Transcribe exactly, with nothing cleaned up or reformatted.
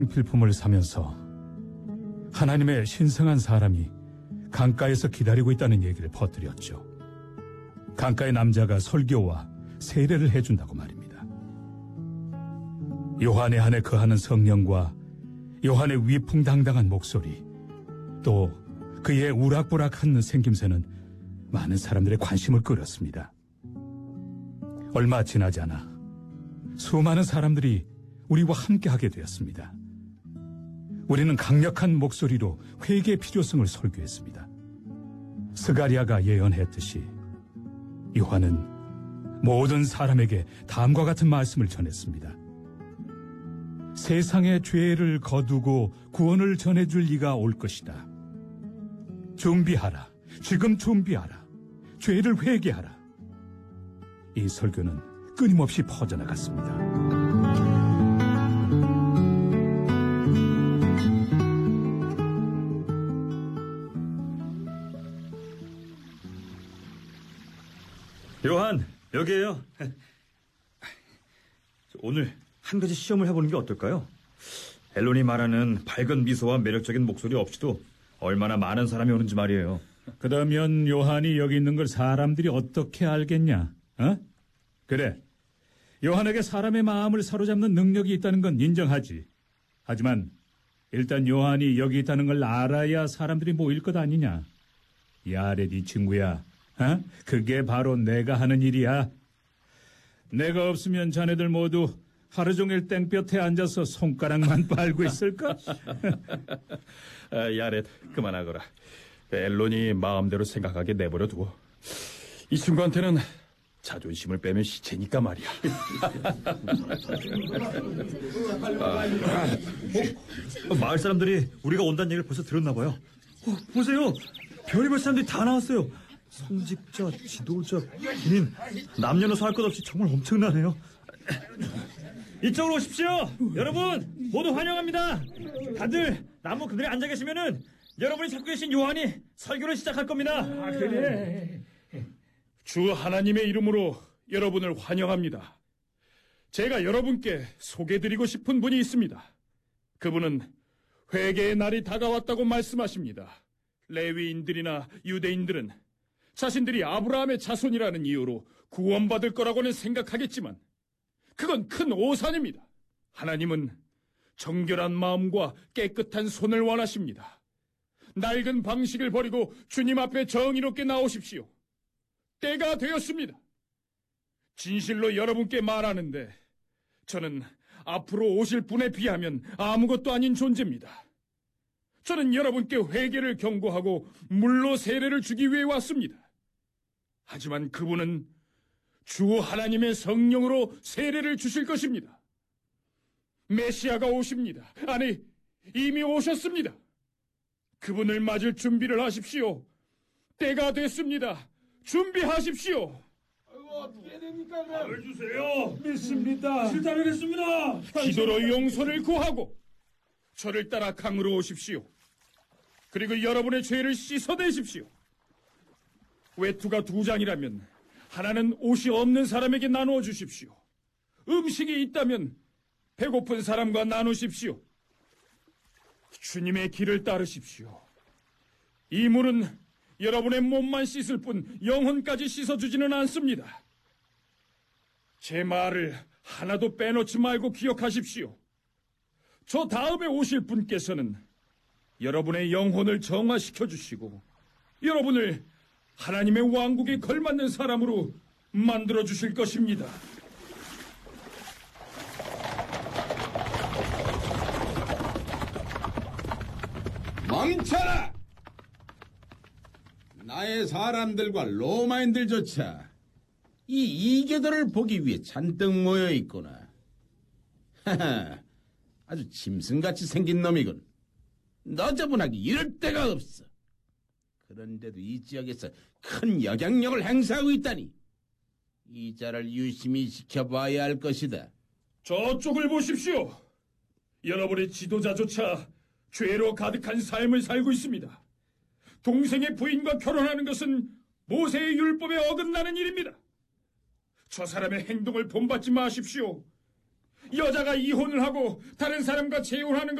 필품을 사면서 하나님의 신성한 사람이 강가에서 기다리고 있다는 얘기를 퍼뜨렸죠. 강가의 남자가 설교와 세례를 해준다고 말입니다. 요한의 안에 거하는 성령과 요한의 위풍당당한 목소리, 또 그의 우락부락한 생김새는 많은 사람들의 관심을 끌었습니다. 얼마 지나지 않아 수많은 사람들이 우리와 함께하게 되었습니다. 우리는 강력한 목소리로 회개의 필요성을 설교했습니다. 스가랴가 예언했듯이 요한은 모든 사람에게 다음과 같은 말씀을 전했습니다. 세상의 죄를 거두고 구원을 전해줄 이가 올 것이다. 준비하라. 지금 준비하라. 죄를 회개하라. 이 설교는 끊임없이 퍼져나갔습니다. 요한, 여기에요. 오늘 한 가지 시험을 해보는 게 어떨까요? 앨론이 말하는 밝은 미소와 매력적인 목소리 없이도 얼마나 많은 사람이 오는지 말이에요. 그러면 요한이 여기 있는 걸 사람들이 어떻게 알겠냐? 어? 그래, 요한에게 사람의 마음을 사로잡는 능력이 있다는 건 인정하지. 하지만 일단 요한이 여기 있다는 걸 알아야 사람들이 모일 것 아니냐? 야렛 이 친구야. 어? 그게 바로 내가 하는 일이야. 내가 없으면 자네들 모두 하루 종일 땡볕에 앉아서 손가락만 빨고 있을까? 아, 야렛, 그만하거라. 앨론이 마음대로 생각하게 내버려 두고. 이 친구한테는 자존심을 빼면 시체니까 말이야. 어, 마을 사람들이 우리가 온다는 얘기를 벌써 들었나 봐요. 어, 보세요. 별의별 사람들이 다 나왔어요. 성직자, 지도자, 군인, 남녀노소 할 것 없이 정말 엄청나네요. 이쪽으로 오십시오. 여러분 모두 환영합니다. 다들 나무 그늘에 앉아 계시면은 여러분이 찾고 계신 요한이 설교를 시작할 겁니다. 아, 그래. 주 하나님의 이름으로 여러분을 환영합니다. 제가 여러분께 소개드리고 싶은 분이 있습니다. 그분은 회개의 날이 다가왔다고 말씀하십니다. 레위인들이나 유대인들은 자신들이 아브라함의 자손이라는 이유로 구원받을 거라고는 생각하겠지만 그건 큰 오산입니다. 하나님은 정결한 마음과 깨끗한 손을 원하십니다. 낡은 방식을 버리고 주님 앞에 정의롭게 나오십시오. 때가 되었습니다. 진실로 여러분께 말하는데 저는 앞으로 오실 분에 비하면 아무것도 아닌 존재입니다. 저는 여러분께 회개를 경고하고 물로 세례를 주기 위해 왔습니다. 하지만 그분은 주 하나님의 성령으로 세례를 주실 것입니다. 메시아가 오십니다. 아니, 이미 오셨습니다. 그분을 맞을 준비를 하십시오. 때가 됐습니다. 준비하십시오. 아이고, 어떻게 됩니까? 답을 주세요. 믿습니다. 실타하겠습니다. 기도로 용서를 구하고 저를 따라 강으로 오십시오. 그리고 여러분의 죄를 씻어내십시오. 외투가 두 장이라면 하나는 옷이 없는 사람에게 나누어 주십시오. 음식이 있다면 배고픈 사람과 나누십시오. 주님의 길을 따르십시오. 이 물은 여러분의 몸만 씻을 뿐 영혼까지 씻어주지는 않습니다. 제 말을 하나도 빼놓지 말고 기억하십시오. 저 다음에 오실 분께서는 여러분의 영혼을 정화시켜 주시고 여러분을 하나님의 왕국에 걸맞는 사람으로 만들어 주실 것입니다. 멈춰라! 나의 사람들과 로마인들조차 이 이교도를 보기 위해 잔뜩 모여있구나. 하하, 아주 짐승같이 생긴 놈이군. 너저분하게 이럴 데가 없어. 그런데도 이 지역에서 큰 영향력을 행사하고 있다니 이 자를 유심히 지켜봐야 할 것이다. 저쪽을 보십시오. 여러분의 지도자조차 죄로 가득한 삶을 살고 있습니다. 동생의 부인과 결혼하는 것은 모세의 율법에 어긋나는 일입니다. 저 사람의 행동을 본받지 마십시오. 여자가 이혼을 하고 다른 사람과 재혼하는